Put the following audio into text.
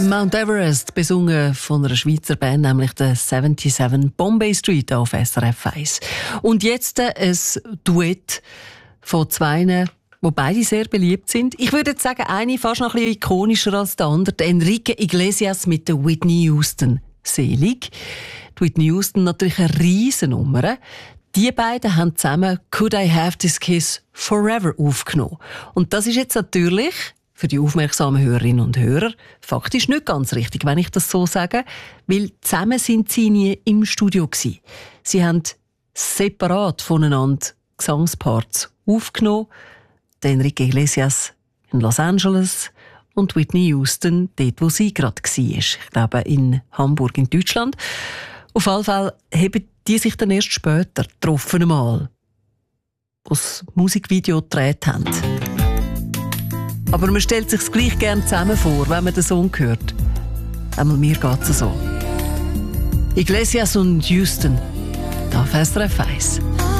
Mount Everest, besungen von einer Schweizer Band, nämlich der 77 Bombay Street auf SRF 1. Und jetzt ein Duett von zwei, wo beide sehr beliebt sind. Ich würde jetzt sagen, eine fast noch ein bisschen ikonischer als der andere, der Enrique Iglesias mit der Whitney Houston. Selig. Die Whitney Houston natürlich eine Riesennummer. Die beiden haben zusammen «Could I Have This Kiss Forever» aufgenommen. Und das ist jetzt natürlich für die aufmerksamen Hörerinnen und Hörer faktisch nicht ganz richtig, wenn ich das so sage, weil zusammen sind sie nie im Studio gewesen. Sie haben separat voneinander Gesangsparts aufgenommen. Der Enrique Iglesias in Los Angeles und Whitney Houston dort, wo sie gerade war. Ich glaube, in Hamburg in Deutschland. Auf jeden Fall haben die sich dann erst später getroffen einmal, wo das Musikvideo gedreht haben. Aber man stellt sich es gleich gerne zusammen vor, wenn man den Song hört. Einmal mir geht es so. Iglesias und Houston, da auf SRF 1.